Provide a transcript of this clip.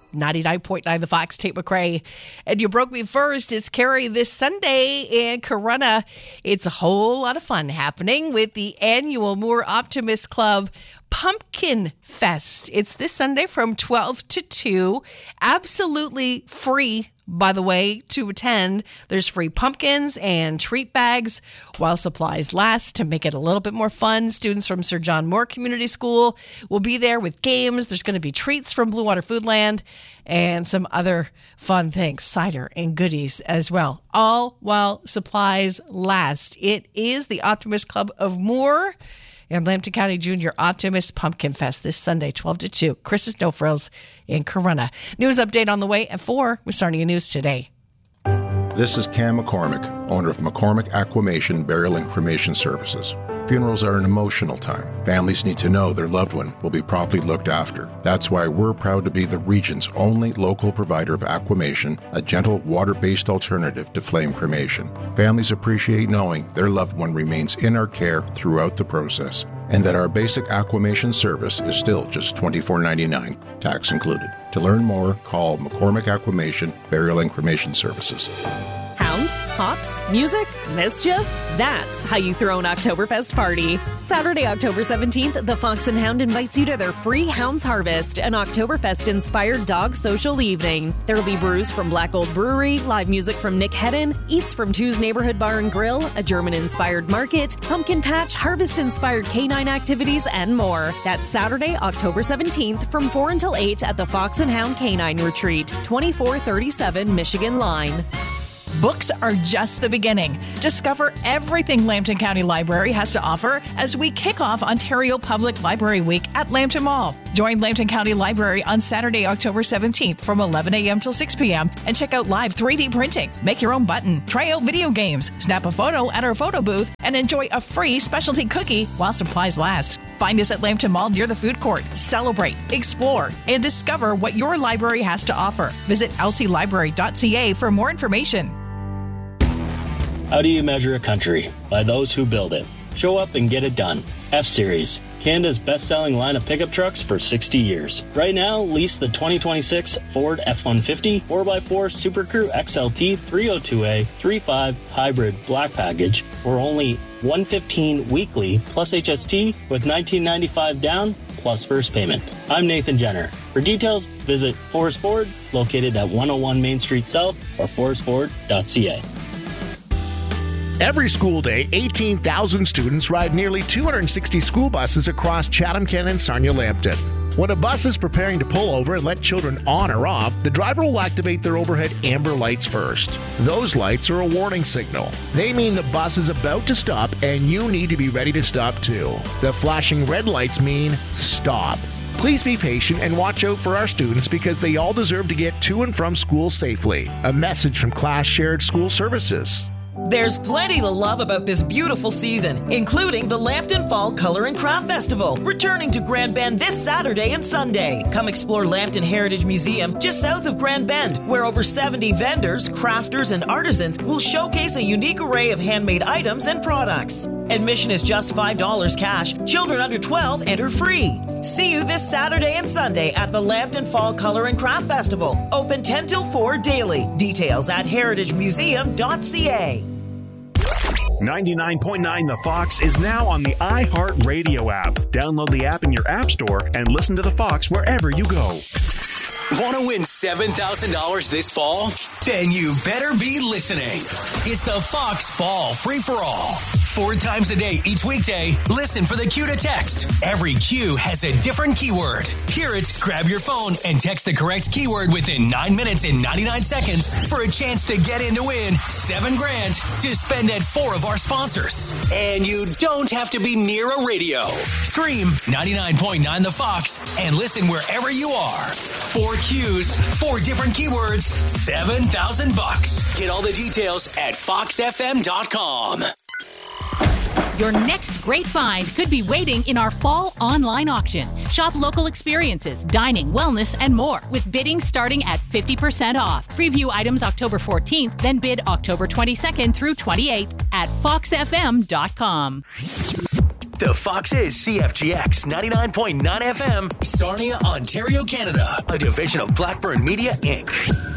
99.9 The Fox, Tate McRae. And You Broke Me First is Carrie this Sunday in Corunna. It's a whole lot of fun happening with the annual Moore Optimist Club Pumpkin Fest. It's this Sunday from 12 to 2. Absolutely free, by the way, to attend. There's free pumpkins and treat bags while supplies last to make it a little bit more fun. Students from Sir John Moore Community School will be there with games. There's going to be treats from Blue Water Foodland and some other fun things, cider and goodies as well, all while supplies last. It is the Optimist Club of Moore and Lambton County Junior Optimist Pumpkin Fest this Sunday, 12 to 2. Chris's No Frills in Corunna. News update on the way at 4 with Sarnia News Today. This is Cam McCormick, owner of McCormick Aquamation Burial and Cremation Services. Funerals are an emotional time. Families need to know their loved one will be properly looked after. That's why we're proud to be the region's only local provider of aquamation, a gentle water-based alternative to flame cremation. Families appreciate knowing their loved one remains in our care throughout the process, and that our basic aquamation service is still just $24.99, tax included. To learn more, call McCormick Aquamation Burial and Cremation Services. Hounds, hops, music, mischief. That's how you throw an Oktoberfest party. Saturday, October 17th, the Fox and Hound invites you to their free Hounds Harvest, an Oktoberfest-inspired dog social evening. There will be brews from Black Gold Brewery, live music from Nick Hedden, eats from Two's Neighborhood Bar and Grill, a German-inspired market, pumpkin patch, harvest-inspired canine activities, and more. That's Saturday, October 17th from 4 until 8 at the Fox and Hound Canine Retreat, 2437 Michigan Line. Books are just the beginning. Discover everything Lambton County Library has to offer as we kick off Ontario Public Library Week at Lambton Mall. Join Lambton County Library on Saturday, October 17th from 11 a.m. till 6 p.m. and check out live 3D printing, make your own button, try out video games, snap a photo at our photo booth, and enjoy a free specialty cookie while supplies last. Find us at Lambton Mall near the food court. Celebrate, explore, and discover what your library has to offer. Visit lclibrary.ca for more information. How do you measure a country? By those who build it. Show up and get it done. F-Series, Canada's best-selling line of pickup trucks for 60 years. Right now, lease the 2026 Ford F-150 4x4 Super Crew XLT 302A 3.5 Hybrid Black Package for only $115 weekly plus HST with $19.95 down plus first payment. I'm Nathan Jenner. For details, visit Forest Ford, located at 101 Main Street South or forestford.ca. Every school day, 18,000 students ride nearly 260 school buses across Chatham-Kent and Sarnia-Lambton. When a bus is preparing to pull over and let children on or off, the driver will activate their overhead amber lights first. Those lights are a warning signal. They mean the bus is about to stop and you need to be ready to stop too. The flashing red lights mean stop. Please be patient and watch out for our students because they all deserve to get to and from school safely. A message from Class Shared School Services. There's plenty to love about this beautiful season, including the Lambton Fall Color and Craft Festival, returning to Grand Bend this Saturday and Sunday. Come explore Lambton Heritage Museum just south of Grand Bend, where over 70 vendors, crafters, and artisans will showcase a unique array of handmade items and products. Admission is just $5 cash. Children under 12 enter free. See you this Saturday and Sunday at the Lambton Fall Color and Craft Festival. Open 10 till 4 daily. Details at heritagemuseum.ca. 99.9 The Fox is now on the iHeartRadio app. Download the app in your app store and listen to The Fox wherever you go. Want to win $7,000 this fall? Then you better be listening. It's the Fox Fall Free-for-All. 4 times a day each weekday, listen for the cue to text. Every cue has a different keyword. Hear it, grab your phone, and text the correct keyword within 9 minutes and 99 seconds for a chance to get in to win $7,000 to spend at 4 of our sponsors. And you don't have to be near a radio. Stream 99.9 The Fox and listen wherever you are. 4 cues, 4 different keywords, $7,000. Get all the details at foxfm.com. Your next great find could be waiting in our fall online auction. Shop local experiences, dining, wellness, and more, with bidding starting at 50% off. Preview items October 14th, then bid October 22nd through 28th at foxfm.com. The Fox is CFGX 99.9 FM, Sarnia, Ontario, Canada, a division of Blackburn Media, Inc.